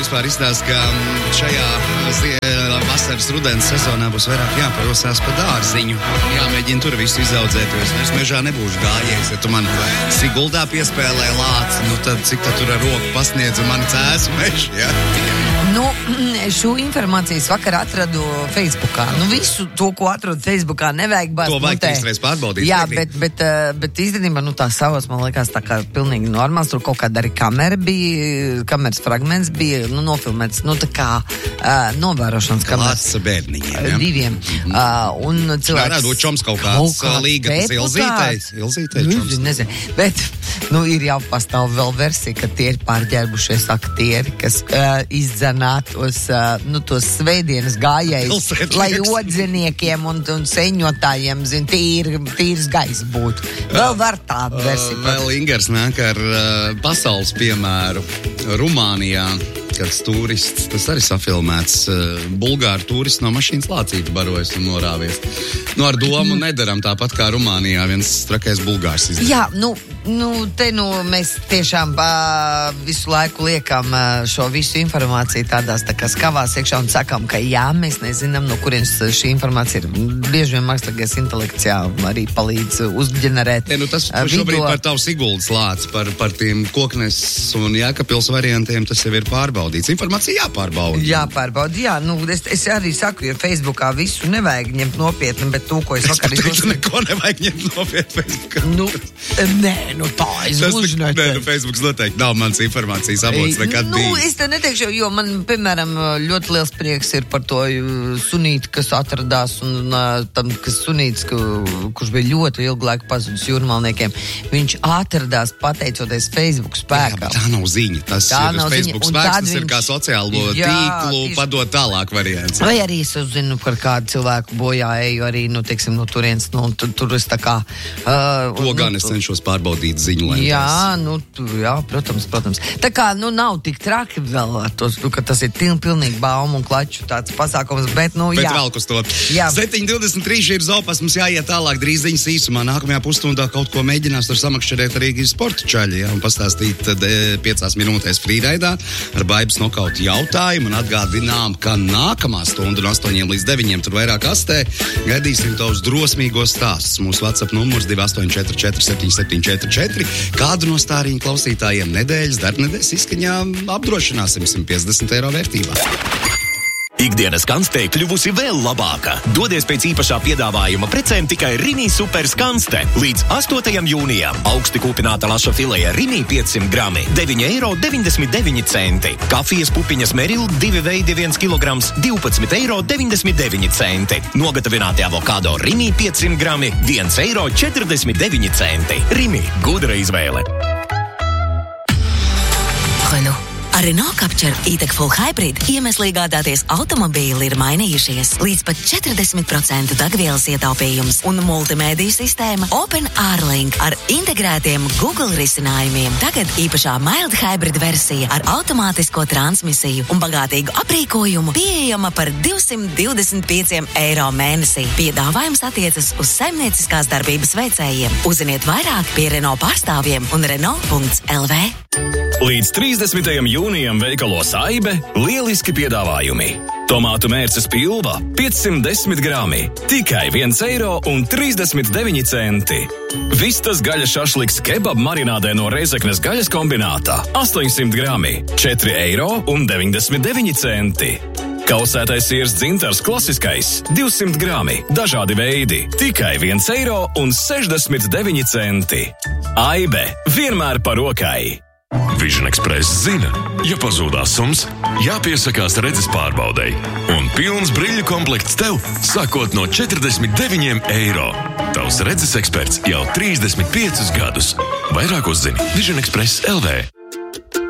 vispār izstāsta, ka šajā vasaras rudens sezonā būs vairāk jāparosās pa dārziņu. Jāmēģina tur visu izaudzēt, jo es vairs mežā nebūšu gājies. Ja tu man Siguldā piespēlē lāci, nu tad cik tā tur ar roku pasniedz un mani cēsu meži, ja? Nu, šo informācijas vakar atradu Facebookā. Nu, visu to, ko atradu Facebookā, nevajag bāzt. To vajag trīsreiz pārbaudīt. Jā, bet īstenībā, nu, tās savas, man liekas, tā kā pilnīgi normāls. Tur kaut kāda arī kameras fragments bija, nu, nofilmēts, nu, tā kā novērošanas kameras. Lācis bērniņiem, ja? Diviem. Un cilvēks... Varētu būt čoms kaut kāds līgatnes ilzītei čoms. Nezinu, bet, nu, ir jau pastāv vēl versija, ka tie ir pārģērbušies aktieri, kas izdzinātos, nu, tos svētdienas gājējus, lai odziniekiem un seņotājiem, zin, tīrs gaiss būtu. Vēl var tādu versiju. Vēl Ingers nāk ar pasaules piemēru Rumānijā. Kāds turists, tas arī safilmēts, bulgāru turists no mašīnas lācīti barojas un norāvies. Nu, ar domu nedaram tāpat kā Rumānijā viens trakais bulgārs izdara. Jā, te mēs tiešām visu laiku liekam šo visu informāciju tādās tā kā skavās iekšā un sakam, ka jā, mēs nezinām, no kurienes šī informācija ir. Bieži vien mākslīgais intelekts arī palīdz uzģenerēt nu, tas šobrīd par tavu Siguldas lāci, par tiem Koknes un Jēkabpils variantiem, tas jau ir pārbaudīts. Informācija jāpārbauda. Jāpārbauda, jā. Nu, es arī saku, ja Facebookā visu nevajag ņemt nopietni, bet to, ko es vakar izlasīju... Neko nevajag ņemt nopietni Facebookā. Tā, es uzzināju. Nē, Facebooks noteikti nav mans informācijas avots nekad bija. Es te neteikšu, jo man, piemēram, ļoti liels prieks ir par to sunīti, kas atradās, un tam, kas sunītis, kurš bija ļoti ilgu laiku pazudis jūrmalniekiem, viņš atradās pateicoties Facebook spēkam. Jā, bet tā nav ziņa. Tas ir Facebook spēks, tas ir kā sociālo tīklu padot tālāk variants. Vai arī es uzzinu par kādu cilvēku bojā eju arī, nu, teiksim, no turienes, nu, tur es tā kā... To gan es cenšos pārbaudīt ziņu lentās. Jā, protams. Tā kā, nu, nav tik traki vēl ar to, ka tas ir pilnīgi baumu un klaču tāds pasākums, bet, nu, jā. Bet vēl uz to. 7:23 ir zopas, mums jāiet tālāk drīz ziņas īsumā. Nākamajā pusstundā kaut ko mēģinās tur samakšķerēt arī sporta čaļi, un pastāstīt 5 minūtēs frīraidā ar Baibas nokautu jautājumu un atgādinām, ka nākamā stunda no 8 līdz 9 tur vairāk astē gaidīsim tavus drosmīgos stāstus. Mūsu WhatsApp numurs 2884774. Kādu no stāriņu klausītājiem nedēļas darbnedēļas izskaņā apdrošināsim 150 eiro vērtībā. Ikdienas skanstē kļuvusi vēl labāka. Dodies pēc īpašā piedāvājuma precēm tikai Rimi Super Skanste. Līdz 8. jūnijam augsti kūpināta laša fileja Rimi 500 grami, 9,99 eiro. Kafijas pupiņas Meril 2 veidi 1 kilograms, 12,99 eiro. Nogatavināti avokado Rimi 500 grami, 1,49 eiro. Rimi, gudra izvēle. Renault. Ar Renault Captur E-Tech Full Hybrid iemesli iegādāties automobīli ir mainījušies. Līdz pat 40% degvielas ietaupījums un multimēdiju sistēma Open R-Link ar integrētiem Google risinājumiem. Tagad īpašā Mild Hybrid versija ar automātisko transmisiju un bagātīgu aprīkojumu pieejama par 225 eiro mēnesī. Piedāvājums attiecas uz saimnieciskās darbības veicējiem. Uzziniet vairāk pie Renault pārstāvjiem un Renault.lv. Līdz 30. jūnijam veikalos Aibe lieliski piedāvājumi. Tomātu mērces pilva 510 grami, tikai 1,39 eiro. Vistas gaļas šašliks kebab marinādē no Reizeknes gaļas kombinātā 800 grami, 4,99 eiro. Kausētais siers dzintars klasiskais 200 grami, dažādi veidi, tikai 1,69 eiro. Aibe vienmēr par rokai. Vision Express zina, ja pazūdās sums, jāpiesakās redzes pārbaudei. Un pilns briļu komplekts tev, sākot no 49 eiro. Tavs redzes eksperts jau 35 gadus. Vairāk uzzini Vision Express LV.